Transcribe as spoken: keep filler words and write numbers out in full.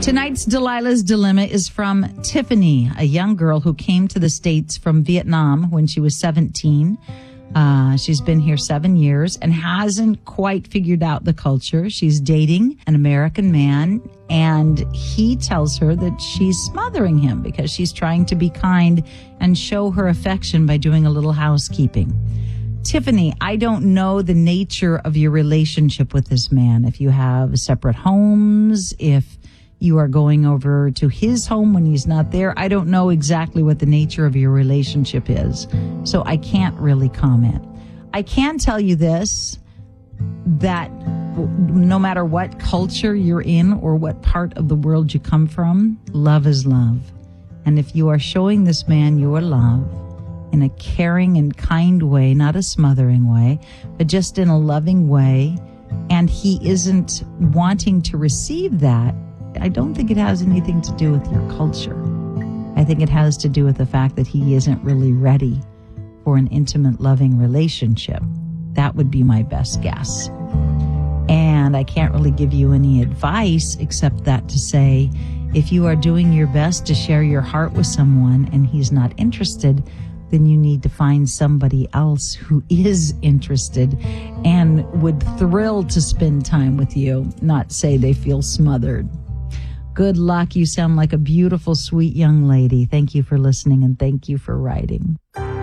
Tonight's Delilah's Dilemma is from Tiffany, a young girl who came to the States from Vietnam when she was seventeen. Uh, she's been here seven years and hasn't quite figured out the culture. She's dating an American man, and he tells her that she's smothering him because she's trying to be kind and show her affection by doing a little housekeeping. Tiffany, I don't know the nature of your relationship with this man. If you have separate homes, if you are going over to his home when he's not there, I don't know exactly what the nature of your relationship is. So I can't really comment. I can tell you this, that no matter what culture you're in or what part of the world you come from, love is love. And if you are showing this man your love in a caring and kind way, not a smothering way, but just in a loving way, and he isn't wanting to receive that, I don't think it has anything to do with your culture. I think it has to do with the fact that he isn't really ready for an intimate, loving relationship. That would be my best guess. And I can't really give you any advice except that to say, if you are doing your best to share your heart with someone and he's not interested, then you need to find somebody else who is interested and would thrill to spend time with you, not say they feel smothered. Good luck. You sound like a beautiful, sweet young lady. Thank you for listening and thank you for writing.